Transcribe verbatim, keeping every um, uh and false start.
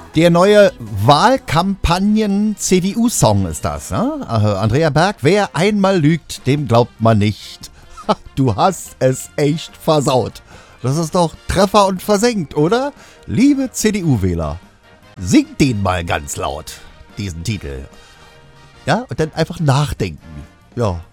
Der neue Wahlkampagnen-C D U-Song ist das, ne? Andrea Berg, wer einmal lügt, dem glaubt man nicht. Du hast es echt versaut. Das ist doch Treffer und versenkt, oder? Liebe C D U-Wähler, singt den mal ganz laut, diesen Titel. Ja, und dann einfach nachdenken. Ja,